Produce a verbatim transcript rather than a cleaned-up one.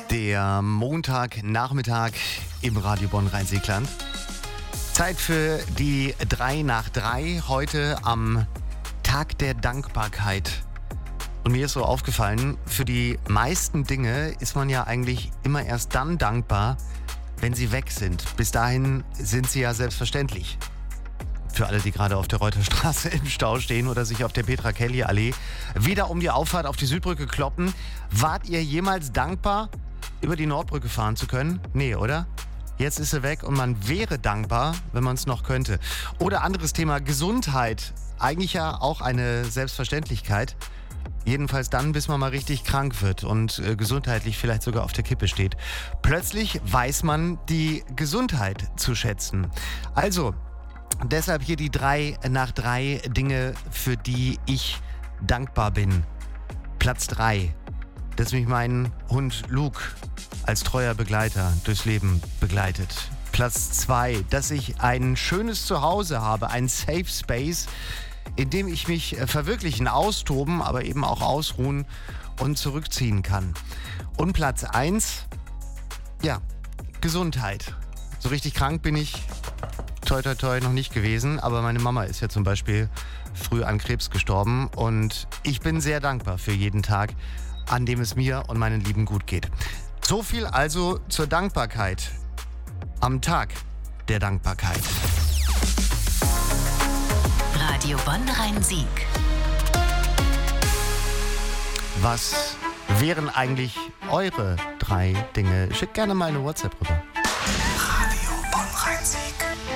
Der Montagnachmittag im Radio Bonn Rhein-Sieg-Land. Zeit für die drei nach drei heute am Tag der Dankbarkeit. Und mir ist so aufgefallen, für die meisten Dinge ist man ja eigentlich immer erst dann dankbar, wenn sie weg sind. Bis dahin sind sie ja selbstverständlich. Für alle, die gerade auf der Reuterstraße im Stau stehen oder sich auf der Petra-Kelly-Allee wieder um die Auffahrt auf die Südbrücke kloppen. Wart ihr jemals dankbar, über die Nordbrücke fahren zu können? Nee, oder? Jetzt ist sie weg und man wäre dankbar, wenn man es noch könnte. Oder anderes Thema, Gesundheit. Eigentlich ja auch eine Selbstverständlichkeit. Jedenfalls dann, bis man mal richtig krank wird und äh, gesundheitlich vielleicht sogar auf der Kippe steht. Plötzlich weiß man die Gesundheit zu schätzen. Also, deshalb hier die drei nach drei Dinge, für die ich dankbar bin. Platz drei. Dass mich mein Hund Luke als treuer Begleiter durchs Leben begleitet. Platz zwei, dass ich ein schönes Zuhause habe, ein Safe Space, in dem ich mich verwirklichen, austoben, aber eben auch ausruhen und zurückziehen kann. Und Platz eins, ja, Gesundheit. So richtig krank bin ich, toi toi toi, noch nicht gewesen, aber meine Mama ist ja zum Beispiel früh an Krebs gestorben und ich bin sehr dankbar für jeden Tag, an dem es mir und meinen Lieben gut geht. So viel also zur Dankbarkeit am Tag der Dankbarkeit. Radio Bonn Rhein-Sieg. Was wären eigentlich eure drei Dinge? Schickt gerne mal eine WhatsApp rüber.